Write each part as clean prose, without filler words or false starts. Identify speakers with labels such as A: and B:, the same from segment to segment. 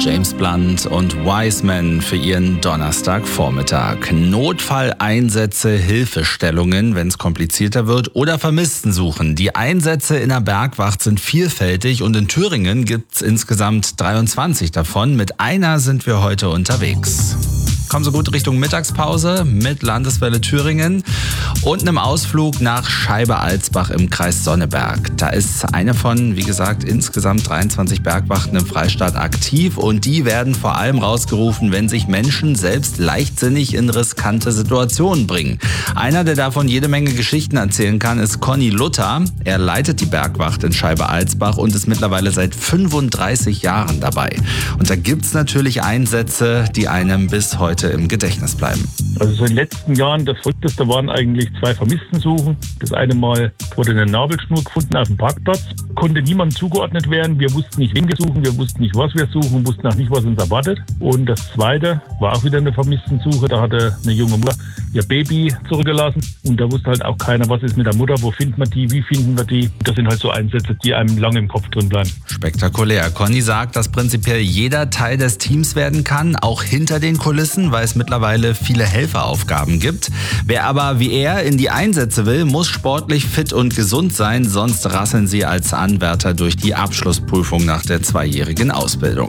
A: James Blunt und Wiseman für ihren Donnerstagvormittag. Notfalleinsätze, Hilfestellungen, wenn es komplizierter wird, oder Vermisstensuchen. Die Einsätze in der Bergwacht sind vielfältig und in Thüringen gibt es insgesamt 23 davon. Mit einer sind wir heute unterwegs. Kommen so gut Richtung Mittagspause mit Landeswelle Thüringen und einem Ausflug nach Scheibe-Alsbach im Kreis Sonneberg. Da ist eine von, wie gesagt, insgesamt 23 Bergwachten im Freistaat aktiv und die werden vor allem rausgerufen, wenn sich Menschen selbst leichtsinnig in riskante Situationen bringen. Einer, der davon jede Menge Geschichten erzählen kann, ist Conny Luther. Er leitet die Bergwacht in Scheibe-Alsbach und ist mittlerweile seit 35 Jahren dabei. Und da gibt's natürlich Einsätze, die einem bis heute im Gedächtnis bleiben.
B: Also so in den letzten Jahren, das Verrückteste waren eigentlich 2 Vermisstensuchen. Das eine Mal wurde eine Nabelschnur gefunden auf dem Parkplatz. Konnte niemandem zugeordnet werden. Wir wussten nicht, wen wir suchen, wir wussten nicht, was wir suchen, wussten auch nicht, was uns erwartet. Und das zweite war auch wieder eine Vermisstensuche. Da hatte eine junge Mutter ihr Baby zurückgelassen. Und da wusste halt auch keiner, was ist mit der Mutter, wo findet man die, wie finden wir die. Das sind halt so Einsätze, die einem lange im Kopf drin bleiben.
A: Spektakulär. Conny sagt, dass prinzipiell jeder Teil des Teams werden kann, auch hinter den Kulissen, weil es mittlerweile viele Helferaufgaben gibt. Wer aber wie er in die Einsätze will, muss sportlich fit und gesund sein, sonst rasseln sie als Anwärter durch die Abschlussprüfung nach der 2-jährigen Ausbildung.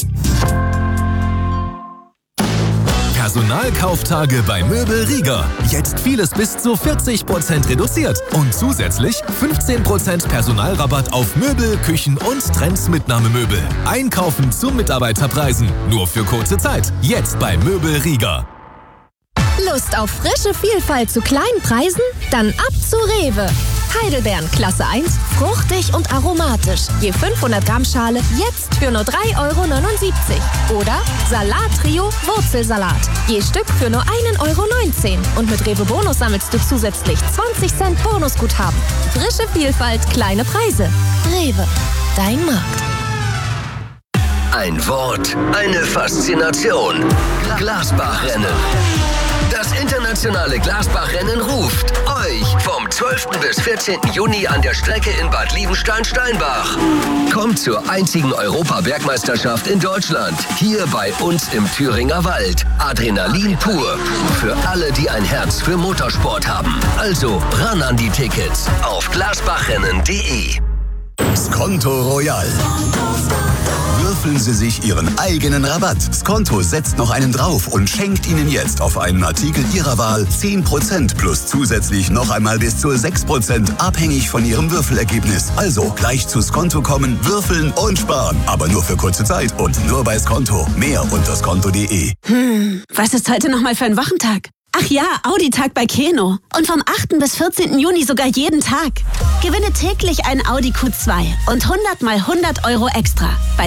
C: Personalkauftage bei Möbel Rieger. Jetzt vieles bis zu 40% reduziert. Und zusätzlich 15% Personalrabatt auf Möbel, Küchen und Trendsmitnahmemöbel. Einkaufen zu Mitarbeiterpreisen. Nur für kurze Zeit. Jetzt bei Möbel Rieger.
D: Lust auf frische Vielfalt zu kleinen Preisen? Dann ab zu Rewe. Heidelbeeren Klasse 1, fruchtig und aromatisch. Je 500 Gramm Schale jetzt für nur 3,79 €. Oder Salat-Trio Wurzelsalat. Je Stück für nur 1,19 € Und mit Rewe Bonus sammelst du zusätzlich 20 Cent Bonusguthaben. Frische Vielfalt, kleine Preise. Rewe, dein Markt.
E: Ein Wort, eine Faszination. Glasbachrennen. Das internationale Glasbachrennen ruft euch vom 12. bis 14. Juni an der Strecke in Bad Liebenstein-Steinbach. Kommt zur einzigen Europabergmeisterschaft in Deutschland. Hier bei uns im Thüringer Wald. Adrenalin pur. Für alle, die ein Herz für Motorsport haben. Also ran an die Tickets auf glasbachrennen.de.
F: Skonto Royal. Würfeln Sie sich Ihren eigenen Rabatt. Skonto setzt noch einen drauf und schenkt Ihnen jetzt auf einen Artikel Ihrer Wahl 10% plus zusätzlich noch einmal bis zu 6%, abhängig von Ihrem Würfelergebnis. Also gleich zu Skonto kommen, würfeln und sparen. Aber nur für kurze Zeit und nur bei Skonto. Mehr unter skonto.de.
G: Was ist heute nochmal für ein Wochentag? Ach ja, Audi-Tag bei Keno. Und vom 8. bis 14. Juni sogar jeden Tag. Gewinne täglich einen Audi Q2 und 100 mal 100 € extra. Bei